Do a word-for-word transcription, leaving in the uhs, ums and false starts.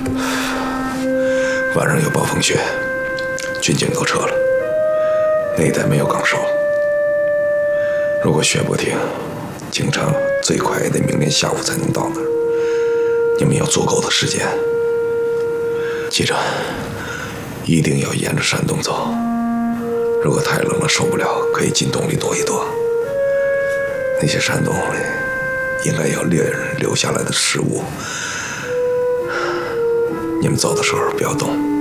晚上有暴风雪，军警都撤了，那一带没有岗哨。如果雪不停，警察最快也得明天下午才能到那儿。你们有足够的时间，记着，一定要沿着山洞走。如果太冷了受不了，可以进洞里躲一躲。那些山洞里应该有猎人留下来的食物。你们走的时候不要动。